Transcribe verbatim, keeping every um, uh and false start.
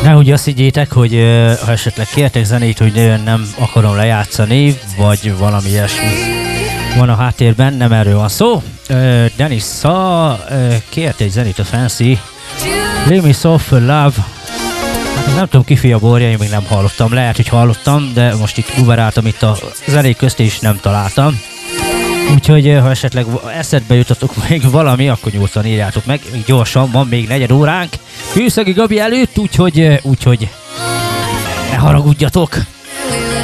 Nehogy azt higgyétek, hogy ha esetleg kértek zenét, hogy nem akarom lejátszani, vagy valami ilyesmi van a háttérben, nem erről van szó. Denissa kért egy zenét a Fancy, Leave Me So For Love. Hát nem tudom, ki fia borja, én még nem hallottam, lehet, hogy hallottam, de most itt uberáltam itt a zenék közt és nem találtam. Úgyhogy ha esetleg eszedbe jutatok még valami, akkor nyugodtan írjátok meg, még gyorsan, van még negyed óránk Kőszegi Gabi előtt, úgyhogy, úgyhogy ne haragudjatok!